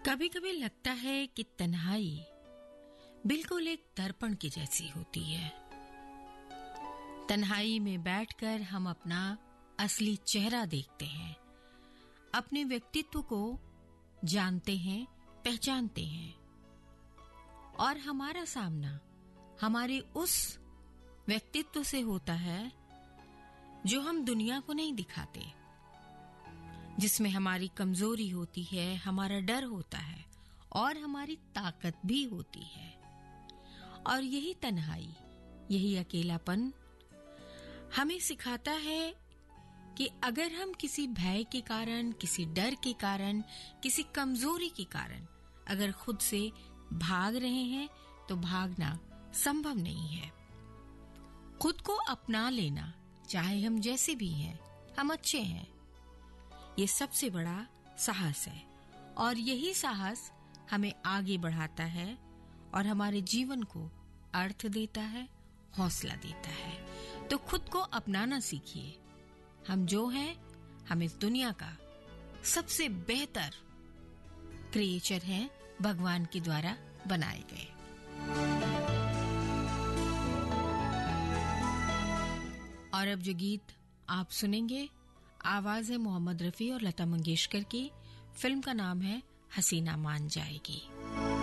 कभी कभी लगता है कि तन्हाई बिल्कुल एक दर्पण की जैसी होती है। तन्हाई में बैठकर हम अपना असली चेहरा देखते हैं, अपने व्यक्तित्व को जानते हैं, पहचानते हैं और हमारा सामना हमारे उस व्यक्तित्व से होता है जो हम दुनिया को नहीं दिखाते, जिसमें हमारी कमजोरी होती है, हमारा डर होता है और हमारी ताकत भी होती है। और यही तन्हाई, यही अकेलापन हमें सिखाता है कि अगर हम किसी भय के कारण, किसी डर के कारण, किसी कमजोरी के कारण अगर खुद से भाग रहे हैं तो भागना संभव नहीं है। खुद को अपना लेना, चाहे हम जैसे भी हैं, हम अच्छे हैं, ये सबसे बड़ा साहस है और यही साहस हमें आगे बढ़ाता है और हमारे जीवन को अर्थ देता है, हौसला देता है। तो खुद को अपनाना सीखिए। हम जो हैं, हम इस दुनिया का सबसे बेहतर क्रिएचर हैं, भगवान के द्वारा बनाए गए। और अब जो गीत आप सुनेंगे, आवाज है मोहम्मद रफी और लता मंगेशकर की। फिल्म का नाम है हसीना मान जाएगी।